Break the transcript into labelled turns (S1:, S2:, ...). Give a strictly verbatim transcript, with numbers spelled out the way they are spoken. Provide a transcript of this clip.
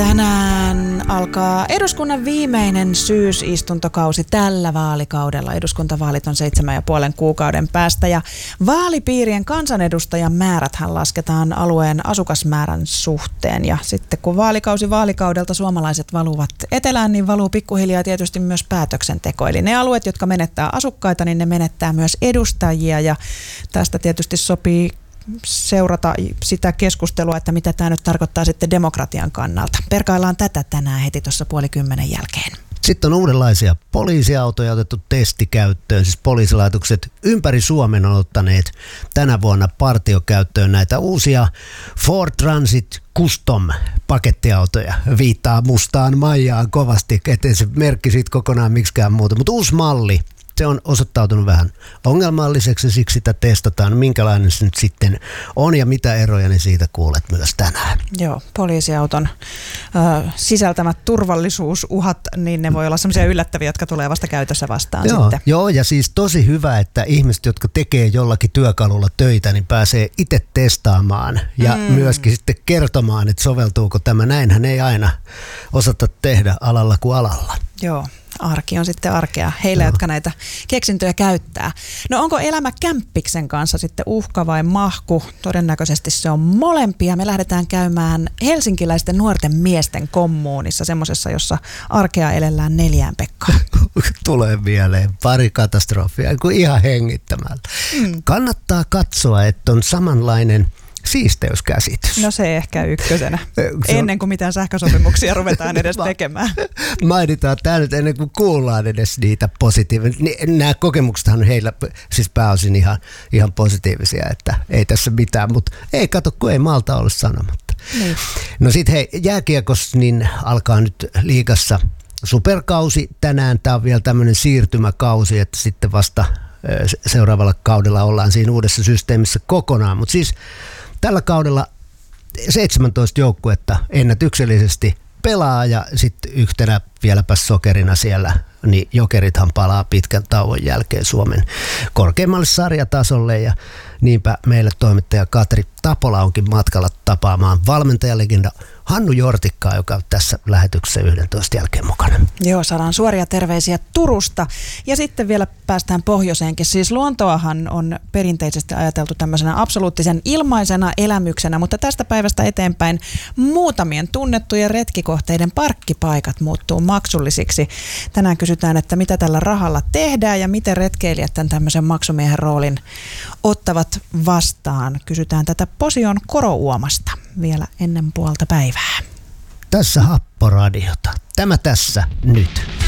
S1: Tänään alkaa eduskunnan viimeinen syysistuntokausi tällä vaalikaudella. Eduskuntavaalit on seitsemän ja puolen kuukauden päästä ja vaalipiirien kansanedustajan määräthän lasketaan alueen asukasmäärän suhteen. Ja sitten kun vaalikausi vaalikaudelta suomalaiset valuvat etelään, niin valuu pikkuhiljaa tietysti myös päätöksenteko. Eli ne alueet, jotka menettää asukkaita, niin ne menettää myös edustajia ja tästä tietysti sopii seurata sitä keskustelua, että mitä tämä nyt tarkoittaa sitten demokratian kannalta. Perkaillaan tätä tänään heti tuossa puoli kymmenen jälkeen.
S2: Sitten on uudenlaisia poliisiautoja otettu testikäyttöön. Siis poliisilaitokset ympäri Suomen on ottaneet tänä vuonna partiokäyttöön näitä uusia Ford Transit Custom-pakettiautoja. Viittaa mustaan Maijaan kovasti, ettei se merkki siitä kokonaan miksikään muuta. Mutta uusi malli. Se on osoittautunut vähän ongelmalliseksi, siksi sitä testataan, minkälainen se nyt sitten on ja mitä eroja, niin siitä kuulet myös tänään.
S1: Joo, poliisiauton ö, sisältämät turvallisuusuhat, niin ne voi olla sellaisia yllättäviä, jotka tulee vasta käytössä vastaan
S2: joo,
S1: sitten.
S2: Joo, ja siis tosi hyvä, että ihmiset, jotka tekee jollakin työkalulla töitä, niin pääsee itse testaamaan ja mm. myöskin sitten kertomaan, että soveltuuko tämä. Näinhän ei aina osata tehdä alalla kuin alalla.
S1: Joo. Arki on sitten arkea heille, no. jotka näitä keksintöjä käyttää. No onko elämä kämppiksen kanssa sitten uhka vai mahku? Todennäköisesti se on molempia. Me lähdetään käymään helsinkiläisten nuorten miesten kommuunissa, semmoisessa, jossa arkea elellään neljään Pekkaan.
S2: Tulee mieleen pari katastrofia, kuin ihan hengittämällä. Mm. Kannattaa katsoa, että on samanlainen siisteyskäsitys.
S1: No se ehkä ykkösenä. Ennen kuin mitään sähkösopimuksia ruvetaan edes tekemään.
S2: Mainitaan tämä nyt ennen kuin kuullaan edes niitä positiivisia. Nämä kokemuksethan on heillä siis pääosin ihan, ihan positiivisia, että ei tässä mitään, mutta ei kato, kun ei malta ollut sanomatta. Niin. No sitten hei, jääkiekossa niin alkaa nyt liigassa superkausi tänään. Tämä on vielä tämmöinen siirtymäkausi, että sitten vasta seuraavalla kaudella ollaan siinä uudessa systeemissä kokonaan, mutta siis tällä kaudella seitsemäntoista joukkuetta ennätyksellisesti pelaa ja sitten yhtenä vieläpä sokerina siellä, niin Jokerithan palaa pitkän tauon jälkeen Suomen korkeimmalle sarjatasolle ja niinpä meille toimittaja Katri Tapola onkin matkalla tapaamaan valmentajalegenda Hannu Jortikkaa, joka on tässä lähetyksessä yhdentoista jälkeen mukana.
S1: Joo, saadaan suoria terveisiä Turusta ja sitten vielä päästään pohjoiseenkin. Siis luontoahan on perinteisesti ajateltu tämmöisenä absoluuttisen ilmaisena elämyksenä, mutta tästä päivästä eteenpäin muutamien tunnettujen retkikohteiden parkkipaikat muuttuu maksullisiksi. Tänään kysytään, että mitä tällä rahalla tehdään ja miten retkeilijät tämän tämmöisen maksumiehen roolin ottavat vastaan. Kysytään tätä Posion Korouomasta vielä ennen puolta päivää.
S2: Tässä Happoradiota. Tämä tässä nyt.